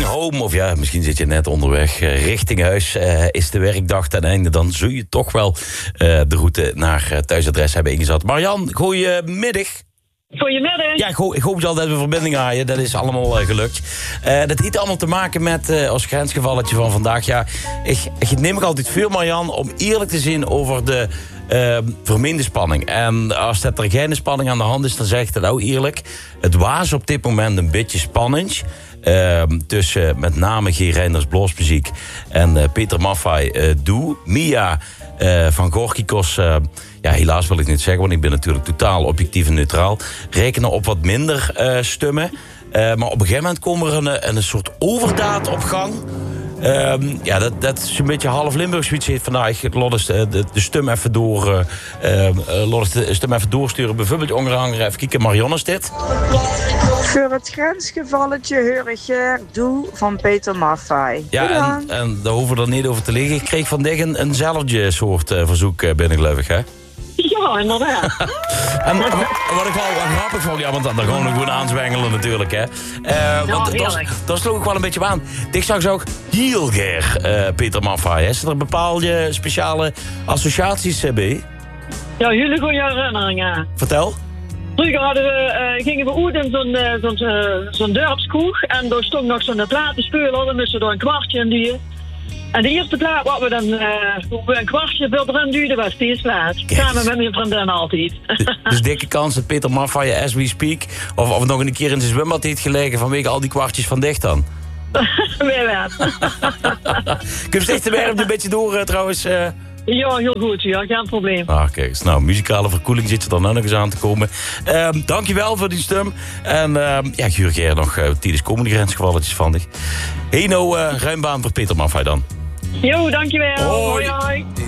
home, of ja, misschien zit je net onderweg richting huis. Is de werkdag ten einde, dan zul je toch wel de route naar thuisadres hebben ingezet. Marjan, goeiemiddag. Goedemiddag. Ja, ik hoop je altijd een verbinding haaien. Dat is allemaal gelukt. Dat heeft allemaal te maken met, als grensgevalletje van vandaag. Ja, ik neem ik altijd veel, Marjan, om eerlijk te zijn over de vermeende spanning. En als er geen spanning aan de hand is, dan zeg ik het nou eerlijk. Het was op dit moment een beetje spannend. Tussen met name G. Reinders Bluesmuziek en Peter Maffay Doe. Mia van Gorkikos, ja, helaas wil ik niet zeggen, want ik ben natuurlijk totaal objectief en neutraal. Rekenen op wat minder stemmen. Maar op een gegeven moment komt er een soort overdaad op gang. Ja, dat is een beetje half Limburgs zoiets heeft vandaag. Laat de stem even door. Laat de stem even doorsturen. Bijvoorbeeld ongehanger even kijken. Marion is dit. Voor het grensgevalletje hoor ik Doe van Peter Maffay. Ja, en daar hoeven we er niet over te liggen. Ik kreeg vandaag eenzelfde soort verzoek binnen, geloof ik, hè? Ja, inderdaad. En wat ik wel grappig vond, ja, want dan gaan we gewoon aanzwengelen natuurlijk, hè. Want dat sloeg ik wel een beetje aan. Ik zag ook heel graag Peter Maffay. Is er bepaalde speciale associaties bij? Ja, jullie goede herinneringen. Vertel. Vroeger gingen we uit in zo'n dorpskroeg. En daar stond nog zo'n platenspeler. Dan moesten we er een kwartje in duwen. En de eerste plaat wat we dan een kwartje erin duwden was deze plaat. Samen met mijn vriendin altijd. Dus dikke kans dat Peter Maffay, as we speak, of nog een keer in zijn zwembad heeft gelegen vanwege al die kwartjes van dicht dan. Weer wat. Kun je stichten weer een beetje door trouwens? Ja, heel goed. Ja, geen probleem. Oké, nou, muzikale verkoeling zit er dan nog eens aan te komen. Dankjewel voor die stem. En ja, Jurgen nog tijdens komende grensgevalletjes van dich. Heno, ruimbaan voor Peter Maffay dan. Jo, dankjewel. Hoi. Hoi, hoi.